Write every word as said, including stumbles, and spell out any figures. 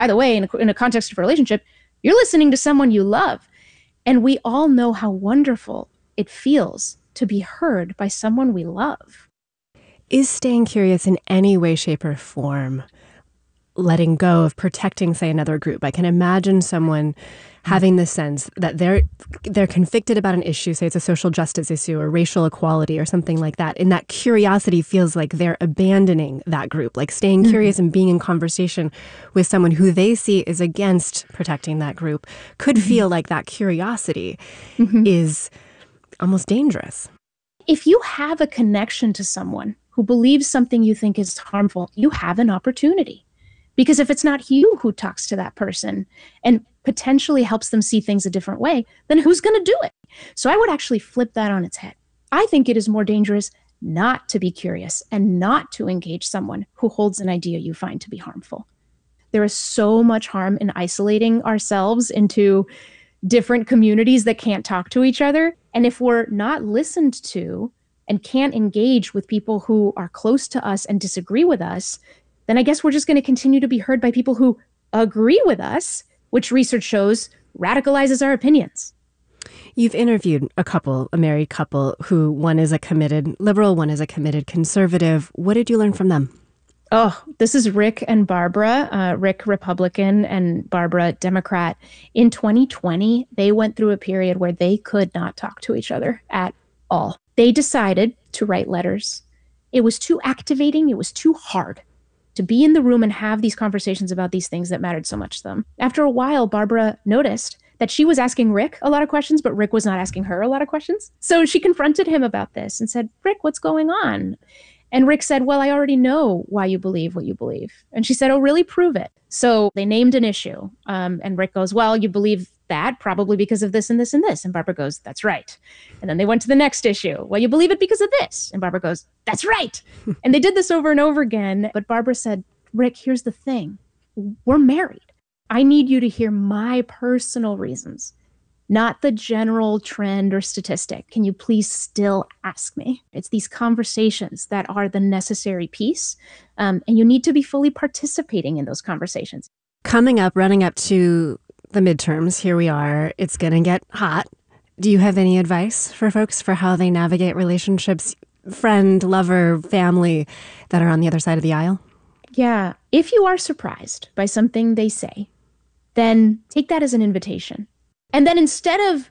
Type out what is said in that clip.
By the way, in a, in a context of a relationship, you're listening to someone you love. And we all know how wonderful it feels to be heard by someone we love. Is staying curious in any way, shape, or form letting go of protecting, say, another group? I can imagine someone having the sense that they're they're convicted about an issue, say it's a social justice issue or racial equality or something like that, and that curiosity feels like they're abandoning that group, like staying curious mm-hmm. and being in conversation with someone who they see is against protecting that group could mm-hmm. feel like that curiosity mm-hmm. is almost dangerous. If you have a connection to someone who believes something you think is harmful, you have an opportunity. Because if it's not you who talks to that person and potentially helps them see things a different way, then who's going to do it? So I would actually flip that on its head. I think it is more dangerous not to be curious and not to engage someone who holds an idea you find to be harmful. There is so much harm in isolating ourselves into different communities that can't talk to each other. And if we're not listened to and can't engage with people who are close to us and disagree with us, then I guess we're just going to continue to be heard by people who agree with us, which research shows radicalizes our opinions. You've interviewed a couple, a married couple, who one is a committed liberal, one is a committed conservative. What did you learn from them? Oh, this is Rick and Barbara, uh, Rick Republican and Barbara Democrat. In twenty twenty, they went through a period where they could not talk to each other at all. They decided to write letters. It was too activating. It was too hard to be in the room and have these conversations about these things that mattered so much to them. After a while, Barbara noticed that she was asking Rick a lot of questions, but Rick was not asking her a lot of questions. So she confronted him about this and said, Rick, what's going on? And Rick said, well, I already know why you believe what you believe. And she said, oh, really? Prove it. So they named an issue. Um, and Rick goes, well, you believe that probably because of this and this and this. And Barbara goes, that's right. And then they went to the next issue. Well, you believe it because of this. And Barbara goes, that's right. And they did this over and over again. But Barbara said, Rick, here's the thing. We're married. I need you to hear my personal reasons, not the general trend or statistic. Can you please still ask me? It's these conversations that are the necessary piece. Um, and you need to be fully participating in those conversations. Coming up, running up to the midterms, here we are. It's going to get hot. Do you have any advice for folks for how they navigate relationships, friend, lover, family, that are on the other side of the aisle? Yeah. If you are surprised by something they say, then take that as an invitation. And then instead of